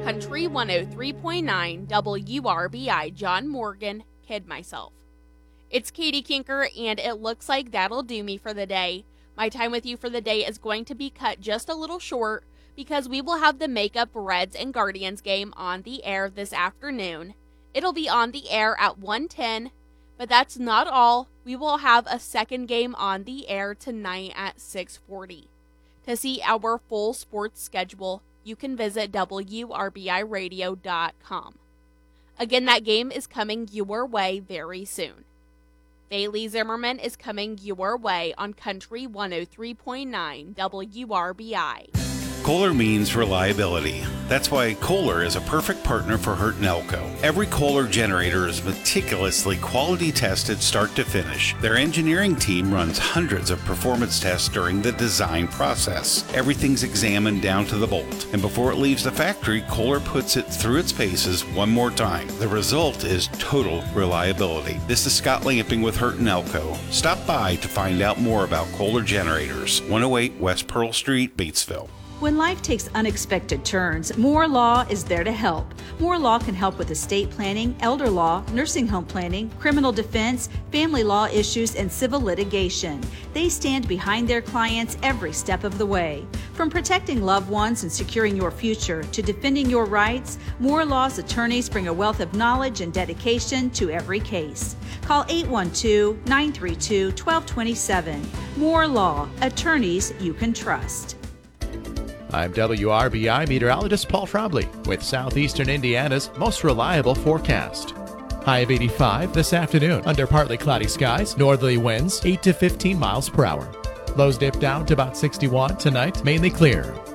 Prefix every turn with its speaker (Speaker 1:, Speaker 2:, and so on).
Speaker 1: Country 103.9 WRBI John Morgan, Kid Myself. It's Katie Kinker, and it looks like that'll do me for the day. My time with you for the day is going to be cut just a little short because we will have the Makeup Reds and Guardians game on the air this afternoon. It'll be on the air at 1:10, but that's not all. We will have a second game on the air tonight at 6:40. To see our full sports schedule, you can visit WRBIRadio.com. Again, that game is coming your way very soon. Bailey Zimmerman is coming your way on Country 103.9 WRBI.
Speaker 2: Kohler means reliability. That's why Kohler is a perfect partner for Hurt and Elko. Every Kohler generator is meticulously quality tested start to finish. Their engineering team runs hundreds of performance tests during the design process. Everything's examined down to the bolt. And before it leaves the factory, Kohler puts it through its paces one more time. The result is total reliability. This is Scott Lamping with Hurt and Elko. Stop by to find out more about Kohler generators. 108 West Pearl Street, Batesville.
Speaker 3: When life takes unexpected turns, Moore Law is there to help. Moore Law can help with estate planning, elder law, nursing home planning, criminal defense, family law issues, and civil litigation. They stand behind their clients every step of the way. From protecting loved ones and securing your future to defending your rights, Moore Law's attorneys bring a wealth of knowledge and dedication to every case. Call 812-932-1227. Moore Law, attorneys you can trust.
Speaker 4: I'm WRBI meteorologist Paul Trombley with Southeastern Indiana's most reliable forecast. High of 85 this afternoon under partly cloudy skies, northerly winds 8 to 15 miles per hour. Lows dip down to about 61 tonight, mainly clear.